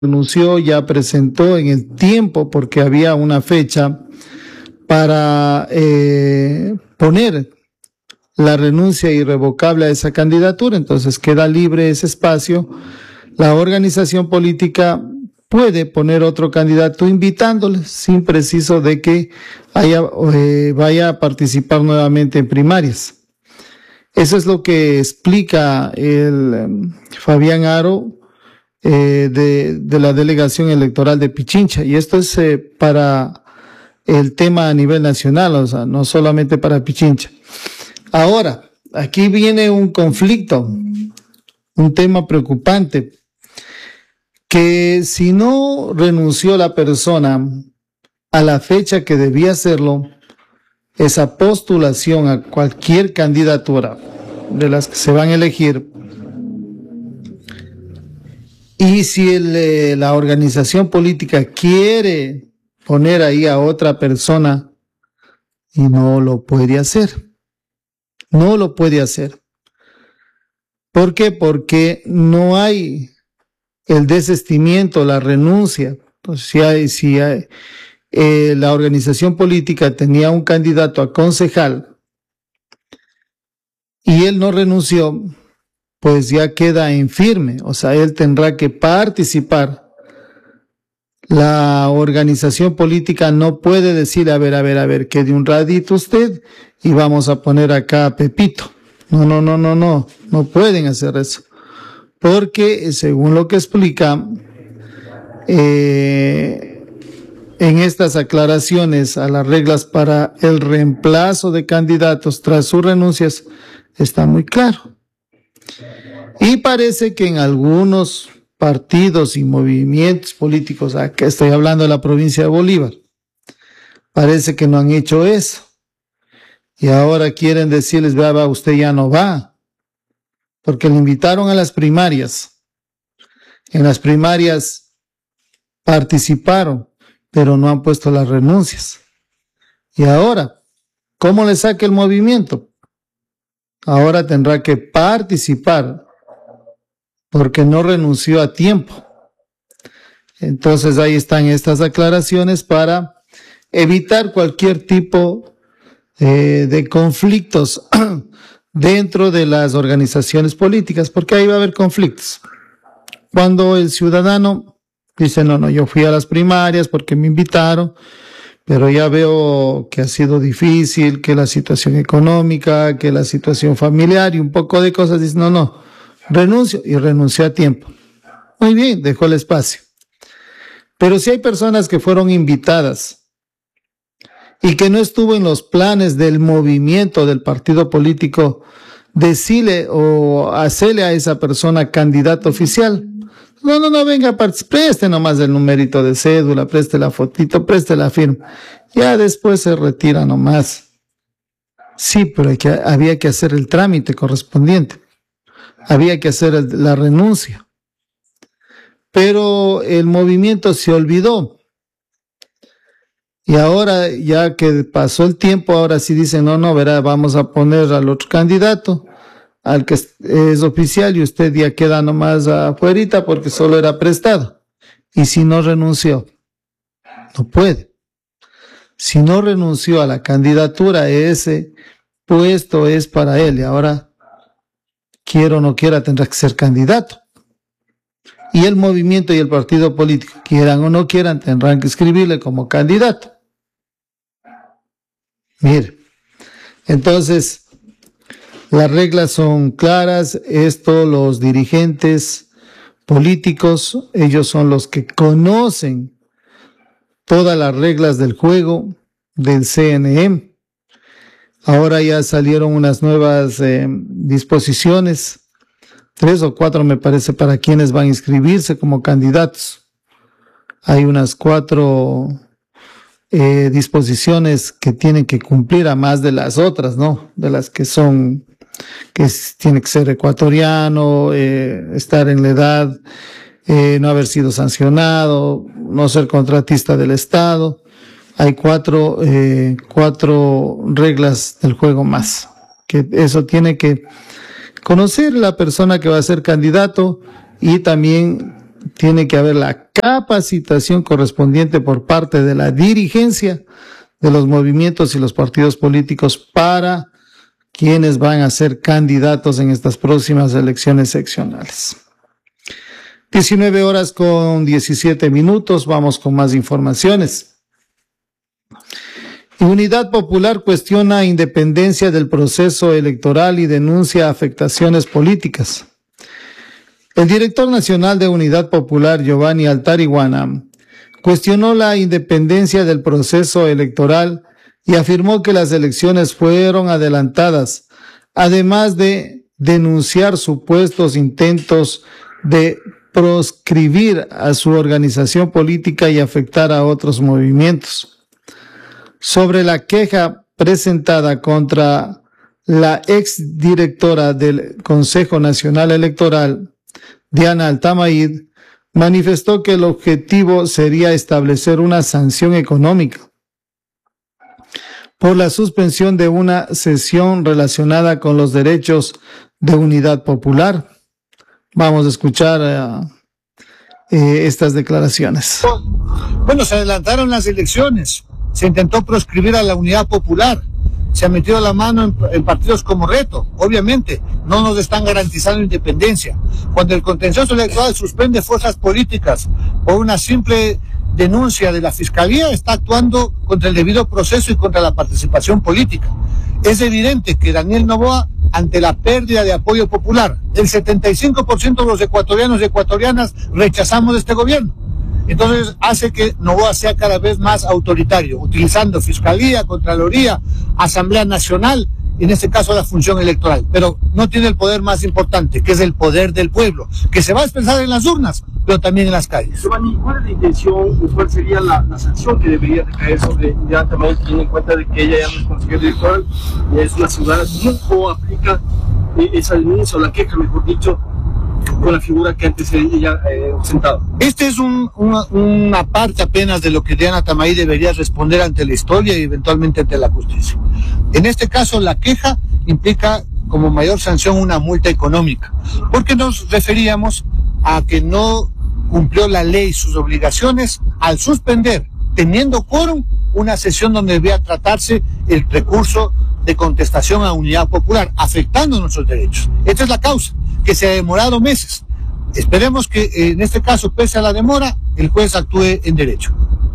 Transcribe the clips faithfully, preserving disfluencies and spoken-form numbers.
renunció, ya presentó en el tiempo, porque había una fecha para eh, poner la renuncia irrevocable a esa candidatura, entonces queda libre ese espacio. La organización política puede poner otro candidato invitándole, sin preciso de que haya, eh, vaya a participar nuevamente en primarias. Eso es lo que explica el um, Fabián Aro eh, de, de la delegación electoral de Pichincha, y esto es eh, para el tema a nivel nacional, o sea, no solamente para Pichincha. Ahora, aquí viene un conflicto, un tema preocupante, que si no renunció la persona a la fecha que debía hacerlo, esa postulación a cualquier candidatura de las que se van a elegir, y si el, eh, la organización política quiere poner ahí a otra persona, y no lo puede hacer, no lo puede hacer. ¿Por qué? Porque no hay el desistimiento, la renuncia. Pues si hay, si hay, eh, la organización política tenía un candidato a concejal y él no renunció, pues ya queda en firme, o sea, él tendrá que participar. La organización política no puede decir, a ver, a ver, a ver, quede un ratito usted y vamos a poner acá a Pepito. No, no, no, no, no, no pueden hacer eso. Porque, según lo que explica, eh, en estas aclaraciones a las reglas para el reemplazo de candidatos tras sus renuncias, está muy claro. Y parece que en algunos partidos y movimientos políticos, acá estoy hablando de la provincia de Bolívar, parece que no han hecho eso. Y ahora quieren decirles, va, va, usted ya no va, porque le invitaron a las primarias. En las primarias participaron, pero no han puesto las renuncias. Y ahora, ¿cómo le saca el movimiento? Ahora tendrá que participar, porque no renunció a tiempo. Entonces ahí están estas aclaraciones para evitar cualquier tipo eh, de conflictos dentro de las organizaciones políticas, porque ahí va a haber conflictos. Cuando el ciudadano dice, no, no, yo fui a las primarias porque me invitaron, pero ya veo que ha sido difícil, que la situación económica, que la situación familiar y un poco de cosas, dice, no, no, renuncio, y renunció a tiempo. Muy bien, dejó el espacio. Pero si hay personas que fueron invitadas y que no estuvo en los planes del movimiento del partido político, decirle o hacerle a esa persona candidato oficial. No, no, no, venga, preste nomás el numerito de cédula, preste la fotito, preste la firma. Ya después se retira nomás. Sí, pero hay que, había que hacer el trámite correspondiente. Había que hacer el, la renuncia. Pero el movimiento se olvidó. Y ahora, ya que pasó el tiempo, ahora sí dicen, no, no, verá, vamos a poner al otro candidato, al que es oficial, y usted ya queda nomás afuerita porque solo era prestado. Y si no renunció, no puede. Si no renunció a la candidatura, ese puesto es para él, y ahora, quiera o no quiera, tendrá que ser candidato. Y el movimiento y el partido político, quieran o no quieran, tendrán que escribirle como candidato. Mire, entonces, las reglas son claras. Esto los dirigentes políticos, ellos son los que conocen todas las reglas del juego del C N E. Ahora ya salieron unas nuevas eh, disposiciones, tres o cuatro me parece, para quienes van a inscribirse como candidatos. Hay unas cuatro eh, disposiciones que tienen que cumplir, a más de las otras, ¿no? De las que son, que es, tiene que ser ecuatoriano, eh, estar en la edad, eh, no haber sido sancionado, no ser contratista del Estado. Hay cuatro, eh, cuatro reglas del juego más, que eso tiene que conocer la persona que va a ser candidato, y también tiene que haber la capacitación correspondiente por parte de la dirigencia de los movimientos y los partidos políticos para quienes van a ser candidatos en estas próximas elecciones seccionales. diecinueve horas con diecisiete minutos, vamos con más informaciones. Unidad Popular cuestiona independencia del proceso electoral y denuncia afectaciones políticas. El director nacional de Unidad Popular, Giovanni Altariguana, cuestionó la independencia del proceso electoral y afirmó que las elecciones fueron adelantadas, además de denunciar supuestos intentos de proscribir a su organización política y afectar a otros movimientos. Sobre la queja presentada contra la exdirectora del Consejo Nacional Electoral, Diana Altamaid, manifestó que el objetivo sería establecer una sanción económica por la suspensión de una sesión relacionada con los derechos de Unidad Popular. Vamos a escuchar uh, eh, estas declaraciones. Bueno, se adelantaron las elecciones, se intentó proscribir a la Unidad Popular, se ha metido la mano en, en partidos como Reto. Obviamente, no nos están garantizando independencia. Cuando el contencioso electoral suspende fuerzas políticas por una simple denuncia de la Fiscalía, está actuando contra el debido proceso y contra la participación política. Es evidente que Daniel Noboa, ante la pérdida de apoyo popular, el setenta y cinco por ciento de los ecuatorianos y ecuatorianas rechazamos este gobierno. Entonces hace que Noboa sea cada vez más autoritario, utilizando Fiscalía, Contraloría, Asamblea Nacional, en este caso la función electoral, pero no tiene el poder más importante, que es el poder del pueblo, que se va a expresar en las urnas, pero también en las calles. Giovanni, ¿cuál es la intención o cuál sería la, la sanción que debería recaer sobre Diana Altamaid, teniendo en cuenta de que ella ya no es consejera electoral, ya es una ciudadana común, o aplica eh, esa denuncia o la queja, mejor dicho, con la figura que antes ella eh, ostentaba? Este es un, una, una parte apenas de lo que Diana Altamaid debería responder ante la historia y eventualmente ante la justicia. En este caso, la queja implica como mayor sanción una multa económica, porque nos referíamos a que no cumplió la ley y sus obligaciones al suspender, teniendo quórum, una sesión donde debía tratarse el recurso de contestación a Unidad Popular, afectando nuestros derechos. Esta es la causa, que se ha demorado meses. Esperemos que en este caso, pese a la demora, el juez actúe en derecho.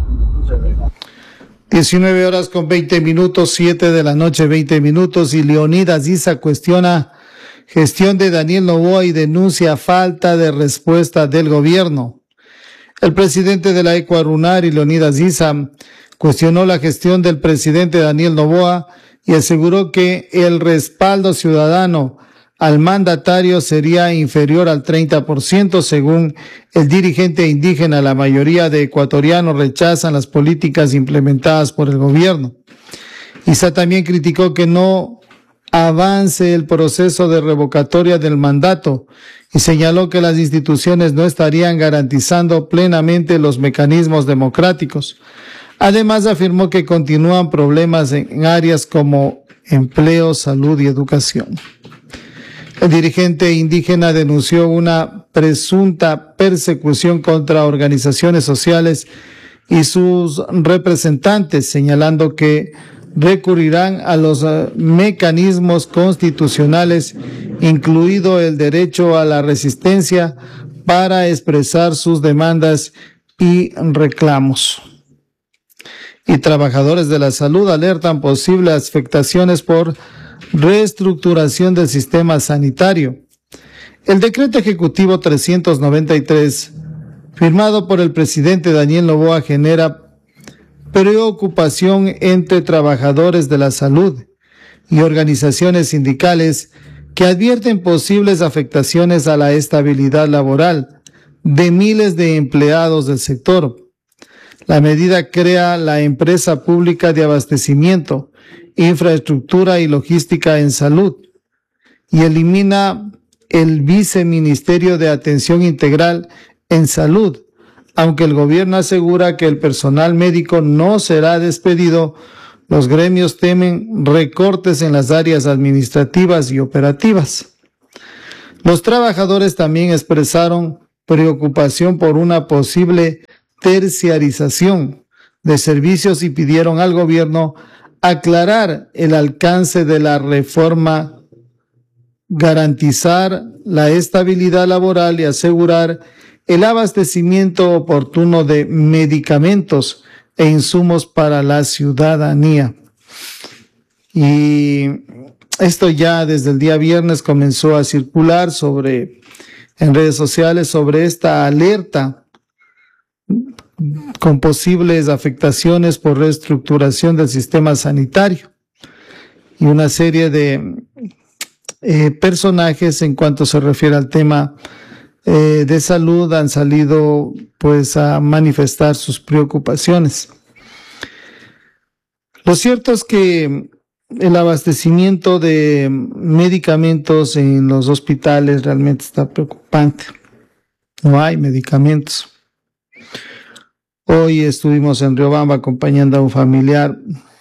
diecinueve horas con veinte minutos, siete de la noche, veinte minutos, y Leonidas Issa cuestiona gestión de Daniel Noboa y denuncia falta de respuesta del gobierno. El presidente de la Ecuarunari, Leonidas Issa, cuestionó la gestión del presidente Daniel Noboa y aseguró que el respaldo ciudadano al mandatario sería inferior al treinta por ciento. Según el dirigente indígena, la mayoría de ecuatorianos rechazan las políticas implementadas por el gobierno. Issa también criticó que no avance el proceso de revocatoria del mandato y señaló que las instituciones no estarían garantizando plenamente los mecanismos democráticos. Además, afirmó que continúan problemas en áreas como empleo, salud y educación. El dirigente indígena denunció una presunta persecución contra organizaciones sociales y sus representantes, señalando que recurrirán a los uh, mecanismos constitucionales, incluido el derecho a la resistencia, para expresar sus demandas y reclamos. Y trabajadores de la salud alertan posibles afectaciones por reestructuración del sistema sanitario. El decreto ejecutivo trescientos noventa y tres, firmado por el presidente Daniel Noboa, genera preocupación entre trabajadores de la salud y organizaciones sindicales que advierten posibles afectaciones a la estabilidad laboral de miles de empleados del sector. La medida crea la empresa pública de abastecimiento, infraestructura y logística en salud y elimina el viceministerio de atención integral en salud, aunque el gobierno asegura que el personal médico no será despedido. Los gremios temen recortes en las áreas administrativas y operativas. Los trabajadores también expresaron preocupación por una posible terciarización de servicios y pidieron al gobierno aclarar el alcance de la reforma, garantizar la estabilidad laboral y asegurar el abastecimiento oportuno de medicamentos e insumos para la ciudadanía. Y esto ya desde el día viernes comenzó a circular sobre, en redes sociales, sobre esta alerta con posibles afectaciones por reestructuración del sistema sanitario. Y una serie de eh, personajes en cuanto se refiere al tema eh, de salud han salido pues a manifestar sus preocupaciones. Lo cierto es que el abastecimiento de medicamentos en los hospitales realmente está preocupante. No hay medicamentos. Hoy estuvimos en Riobamba acompañando a un familiar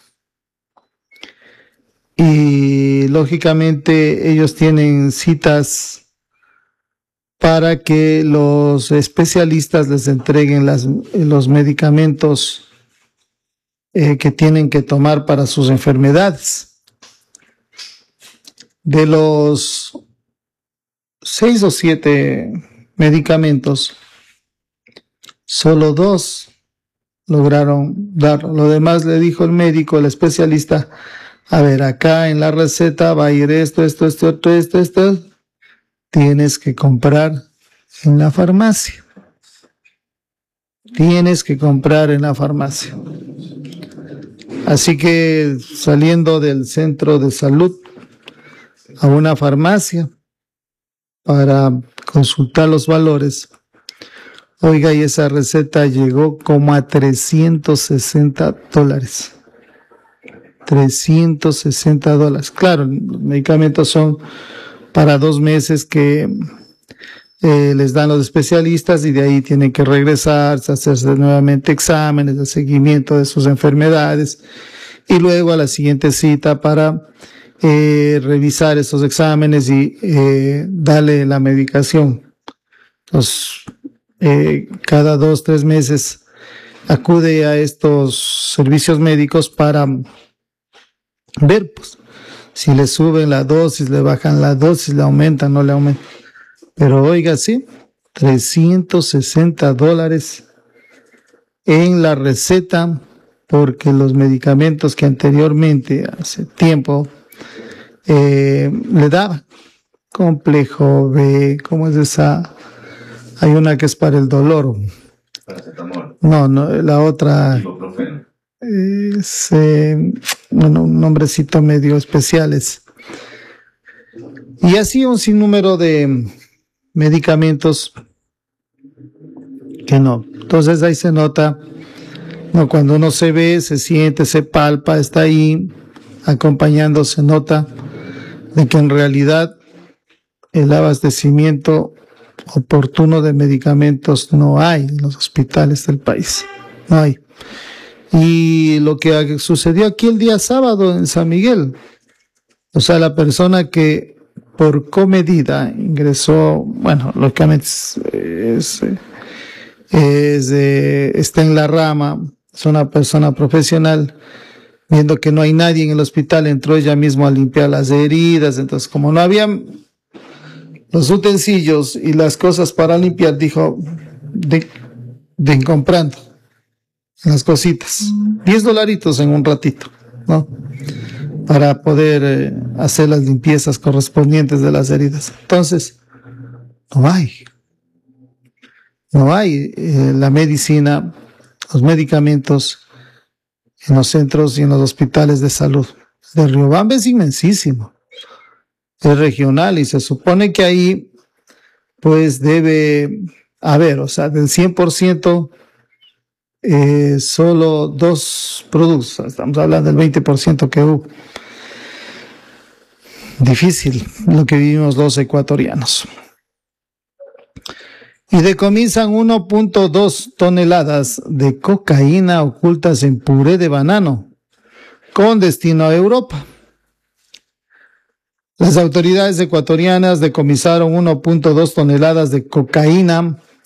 y lógicamente ellos tienen citas para que los especialistas les entreguen las, los medicamentos eh, que tienen que tomar para sus enfermedades. De los seis o siete medicamentos, solo dos lograron darlo. Lo demás le dijo el médico, el especialista, a ver, acá en la receta va a ir esto, esto, esto, esto, esto, esto. Tienes que comprar en la farmacia. Tienes que comprar en la farmacia. Así que saliendo del centro de salud a una farmacia para consultar los valores, oiga, y esa receta llegó como a trescientos sesenta dólares. trescientos sesenta dólares. Claro, los medicamentos son para dos meses que eh, les dan los especialistas y de ahí tienen que regresarse, hacerse nuevamente exámenes de seguimiento de sus enfermedades y luego a la siguiente cita para eh, revisar esos exámenes y eh, darle la medicación. Entonces, eh, cada dos, tres meses acude a estos servicios médicos para ver, pues, si le suben la dosis, le bajan la dosis, le aumentan, no le aumentan. Pero oiga, sí, trescientos sesenta dólares en la receta, porque los medicamentos que anteriormente, hace tiempo, eh, le daban, complejo B, ¿cómo es esa? Hay una que es para el dolor. No, no, la otra es eh, bueno, un nombrecito medio especiales. Y así un sinnúmero de medicamentos que no. Entonces ahí se nota, no, cuando uno se ve, se siente, se palpa, está ahí acompañando, se nota de que en realidad el abastecimiento oportuno de medicamentos no hay en los hospitales del país, no hay. Y lo que sucedió aquí el día sábado en San Miguel, o sea, la persona que por comedida ingresó, bueno, lógicamente es, es, es eh, está en la rama, es una persona profesional, viendo que no hay nadie en el hospital, entró ella misma a limpiar las heridas. Entonces, como no había los utensilios y las cosas para limpiar, dijo, de, de comprando las cositas, diez dolaritos en un ratito, ¿no? Para poder eh, hacer las limpiezas correspondientes de las heridas. Entonces, no hay, no hay eh, la medicina, los medicamentos en los centros y en los hospitales de salud. De Riobamba es inmensísimo, es regional y se supone que ahí pues debe haber, o sea, del cien por ciento eh, solo dos productos, estamos hablando del veinte por ciento que hubo. Difícil lo que vivimos los ecuatorianos. Y decomisan uno punto dos toneladas de cocaína ocultas en puré de banano con destino a Europa. Las autoridades ecuatorianas decomisaron uno punto dos toneladas de cocaína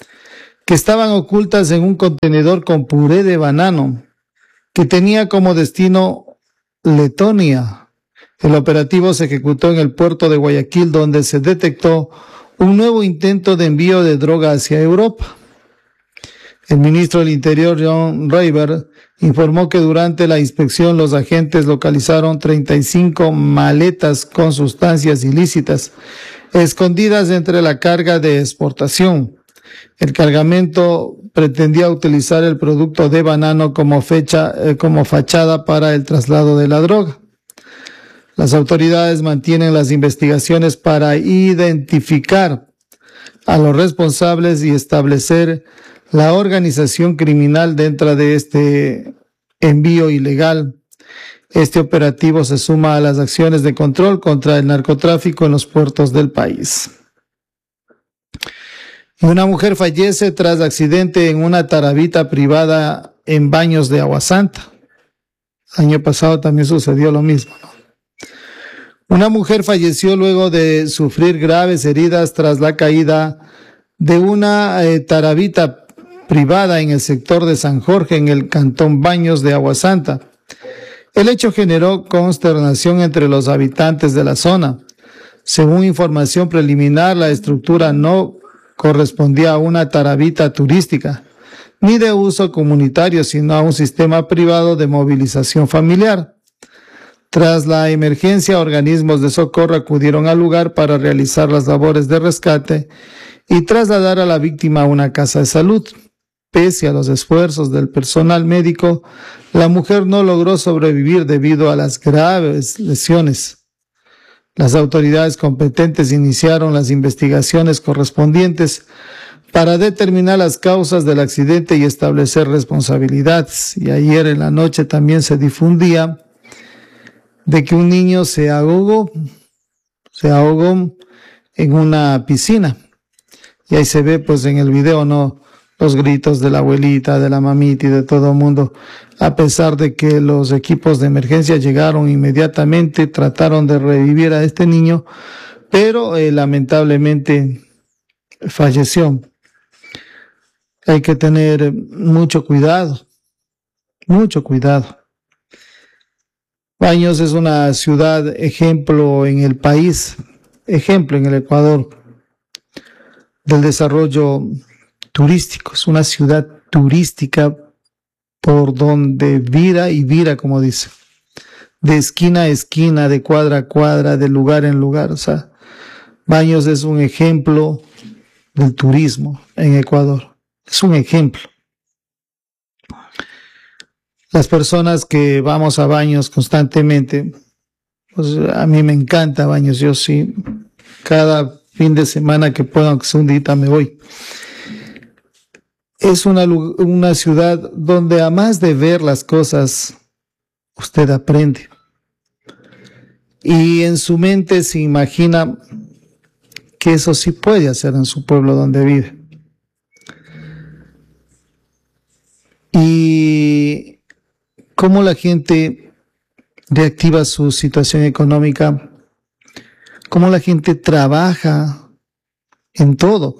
que estaban ocultas en un contenedor con puré de banano, que tenía como destino Letonia. El operativo se ejecutó en el puerto de Guayaquil, donde se detectó un nuevo intento de envío de droga hacia Europa. El ministro del Interior, John Rayber, informó que durante la inspección los agentes localizaron treinta y cinco maletas con sustancias ilícitas escondidas entre la carga de exportación. El cargamento pretendía utilizar el producto de banano como, fecha, eh, como fachada para el traslado de la droga. Las autoridades mantienen las investigaciones para identificar a los responsables y establecer la organización criminal dentro de este envío ilegal. Este operativo se suma a las acciones de control contra el narcotráfico en los puertos del país. Una mujer fallece tras accidente en una tarabita privada en Baños de Aguasanta. El año pasado también sucedió lo mismo, ¿no? Una mujer falleció luego de sufrir graves heridas tras la caída de una eh, tarabita privada en el sector de San Jorge, en el cantón Baños de Aguasanta. El hecho generó consternación entre los habitantes de la zona. Según información preliminar, la estructura no correspondía a una tarabita turística, ni de uso comunitario, sino a un sistema privado de movilización familiar. Tras la emergencia, organismos de socorro acudieron al lugar para realizar las labores de rescate y trasladar a la víctima a una casa de salud. Pese a los esfuerzos del personal médico, la mujer no logró sobrevivir debido a las graves lesiones. Las autoridades competentes iniciaron las investigaciones correspondientes para determinar las causas del accidente y establecer responsabilidades. Y ayer en la noche también se difundía de que un niño se ahogó, se ahogó en una piscina. Y ahí se ve pues en el video, ¿no?, los gritos de la abuelita, de la mamita y de todo el mundo, a pesar de que los equipos de emergencia llegaron inmediatamente, trataron de revivir a este niño, pero eh, lamentablemente falleció. Hay que tener mucho cuidado, mucho cuidado. Baños es una ciudad ejemplo en el país, ejemplo en el Ecuador, del desarrollo turístico. Es una ciudad turística por donde vira y vira, como dice, de esquina a esquina, de cuadra a cuadra, de lugar en lugar. O sea, Baños es un ejemplo del turismo en Ecuador. Es un ejemplo. Las personas que vamos a Baños constantemente, pues a mí me encanta Baños. Yo sí, cada fin de semana que puedo, aunque sea un día, me voy. Es una, una ciudad donde, además de ver las cosas, usted aprende. Y en su mente se imagina que eso sí puede hacer en su pueblo donde vive. Y cómo la gente reactiva su situación económica, cómo la gente trabaja en todo.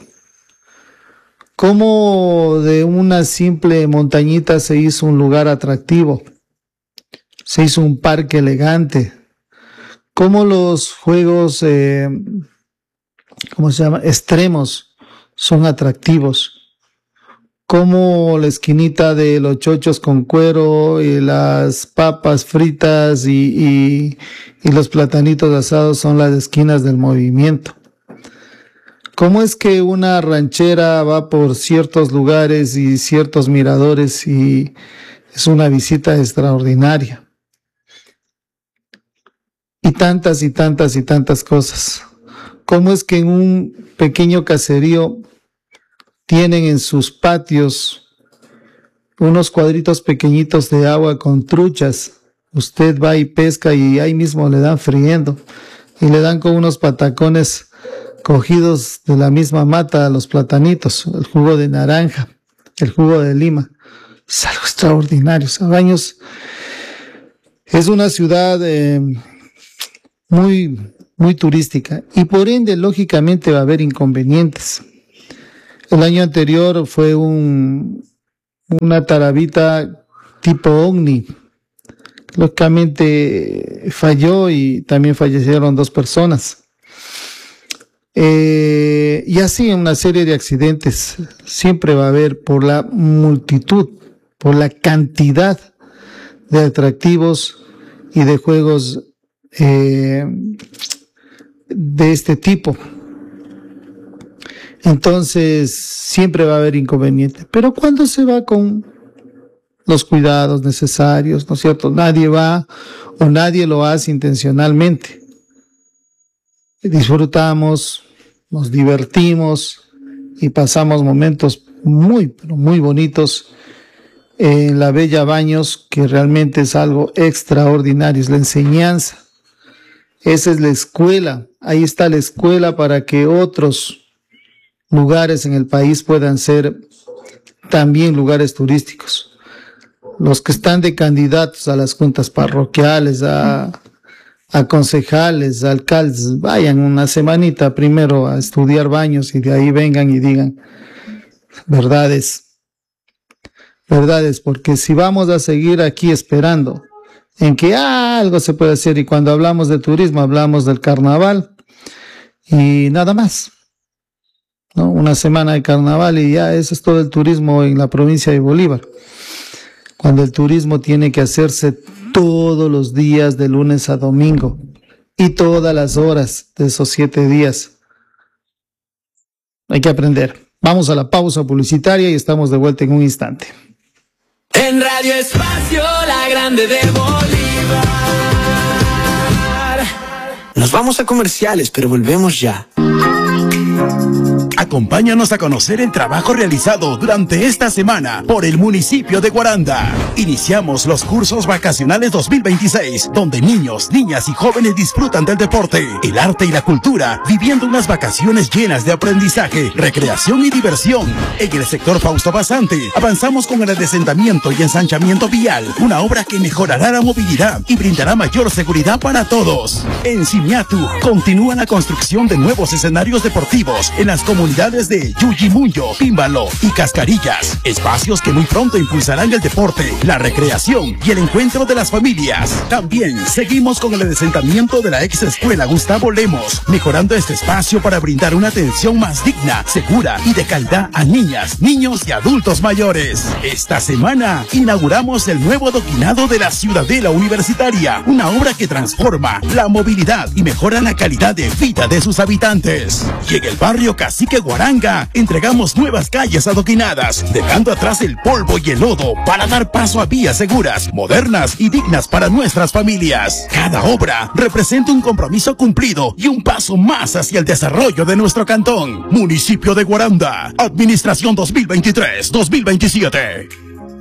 Cómo de una simple montañita se hizo un lugar atractivo, se hizo un parque elegante. Cómo los juegos, eh, ¿cómo se llama?, extremos son atractivos. Cómo la esquinita de los chochos con cuero y las papas fritas y, y, y los platanitos asados son las esquinas del movimiento. ¿Cómo es que una ranchera va por ciertos lugares y ciertos miradores y es una visita extraordinaria? Y tantas y tantas y tantas cosas. ¿Cómo es que en un pequeño caserío tienen en sus patios unos cuadritos pequeñitos de agua con truchas? Usted va y pesca y ahí mismo le dan friendo y le dan con unos patacones cogidos de la misma mata a los platanitos, el jugo de naranja, el jugo de lima. Es algo extraordinario. O sea, Baños es una ciudad eh, muy, muy turística y por ende, lógicamente, va a haber inconvenientes. El año anterior fue un, una tarabita tipo ovni. Lógicamente falló y también fallecieron dos personas. Eh, y así una serie de accidentes siempre va a haber por la multitud, por la cantidad de atractivos y de juegos eh, de este tipo. Entonces siempre va a haber inconveniente. Pero cuando se va con los cuidados necesarios, ¿no es cierto? Nadie va o nadie lo hace intencionalmente. Disfrutamos, nos divertimos y pasamos momentos muy, pero muy bonitos en la Bella Baños, que realmente es algo extraordinario, es la enseñanza. Esa es la escuela, ahí está la escuela para que otros lugares en el país puedan ser también lugares turísticos. Los que están de candidatos a las juntas parroquiales, a, a concejales, a alcaldes, vayan una semanita primero a estudiar Baños y de ahí vengan y digan verdades, verdades, porque si vamos a seguir aquí esperando en que ah, algo se puede hacer, y cuando hablamos de turismo hablamos del carnaval y nada más, ¿no? Una semana de carnaval y ya eso es todo el turismo en la provincia de Bolívar. Cuando el turismo tiene que hacerse todos los días de lunes a domingo y todas las horas de esos siete días. Hay que aprender. Vamos a la pausa publicitaria y estamos de vuelta en un instante. En Radio Espacio, la grande de Bolívar. Nos vamos a comerciales, pero volvemos ya. Acompáñanos a conocer el trabajo realizado durante esta semana por el municipio de Guaranda. Iniciamos los cursos vacacionales dos mil veintiséis, donde niños, niñas y jóvenes disfrutan del deporte, el arte y la cultura, viviendo unas vacaciones llenas de aprendizaje, recreación y diversión. En el sector Fausto Basante, avanzamos con el adesentamiento y ensanchamiento vial, una obra que mejorará la movilidad y brindará mayor seguridad para todos. En Simiatu, continúa la construcción de nuevos escenarios deportivos en las comunidades de Yuyimuyo, Pímbalo y Cascarillas, espacios que muy pronto impulsarán el deporte, la recreación y el encuentro de las familias. También seguimos con el adesentamiento de la ex escuela Gustavo Lemos, mejorando este espacio para brindar una atención más digna, segura y de calidad a niñas, niños y adultos mayores. Esta semana inauguramos el nuevo adoquinado de la Ciudadela Universitaria, una obra que transforma la movilidad y mejora la calidad de vida de sus habitantes. Y en el barrio Cacique Guaranga, entregamos nuevas calles adoquinadas, dejando atrás el polvo y el lodo para dar paso a vías seguras, modernas y dignas para nuestras familias. Cada obra representa un compromiso cumplido y un paso más hacia el desarrollo de nuestro cantón. Municipio de Guaranda, Administración dos mil veintitrés dos mil veintisiete.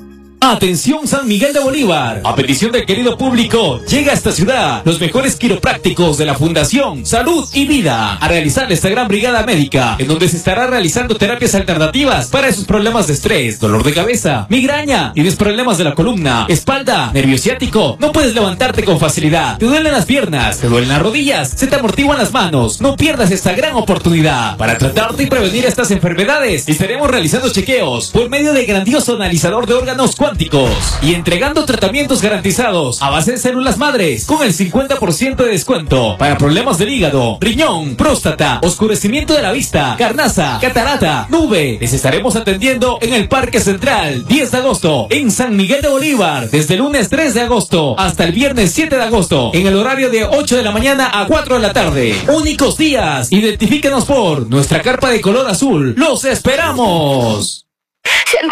Atención San Miguel de Bolívar, a petición del querido público, llega a esta ciudad los mejores quiroprácticos de la Fundación Salud y Vida a realizar esta gran brigada médica, en donde se estará realizando terapias alternativas para esos problemas de estrés, dolor de cabeza, migraña, tienes problemas de la columna, espalda, nervio ciático, no puedes levantarte con facilidad, te duelen las piernas, te duelen las rodillas, se te amortiguan las manos. No pierdas esta gran oportunidad. Para tratarte y prevenir estas enfermedades, estaremos realizando chequeos por medio de grandioso analizador de órganos cuánticos y entregando tratamientos garantizados a base de células madres con el cincuenta por ciento de descuento para problemas del hígado, riñón, próstata, oscurecimiento de la vista, carnaza, catarata, nube. Les estaremos atendiendo en el Parque Central diez de agosto en San Miguel de Bolívar, desde el lunes tres de agosto hasta el viernes siete de agosto en el horario de ocho de la mañana a cuatro de la tarde. Únicos días. Identifíquenos por nuestra carpa de color azul. ¡Los esperamos!